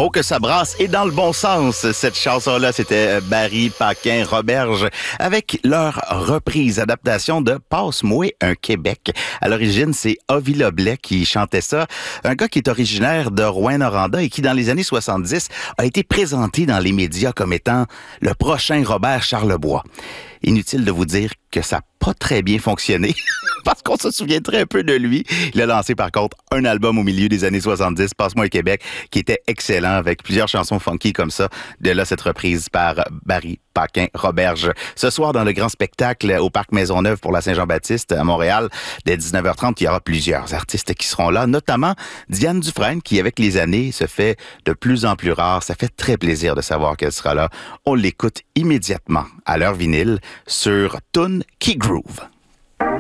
Oh, que ça brasse et dans le bon sens. Cette chanson-là, c'était Barry Paquin Roberge avec leur reprise adaptation de Passe-moi un Québec. À l'origine, c'est Ovi Loblet qui chantait ça. Un gars qui est originaire de Rouyn-Noranda et qui, dans les années 70, a été présenté dans les médias comme étant le prochain Robert Charlebois. Inutile de vous dire que ça n'a pas très bien fonctionné parce qu'on se souvient très peu de lui. Il a lancé par contre un album au milieu des années 70, Passe-moi un Québec, qui était excellent avec plusieurs chansons funky comme ça. De là, cette reprise par Barry Paquin Roberge. Ce soir, dans le grand spectacle au Parc Maisonneuve pour la Saint-Jean-Baptiste à Montréal, dès 19h30, il y aura plusieurs artistes qui seront là, notamment Diane Dufresne, qui avec les années se fait de plus en plus rare. Ça fait très plaisir de savoir qu'elle sera là. On l'écoute immédiatement à l'heure vinyle sur Toon Key Groove.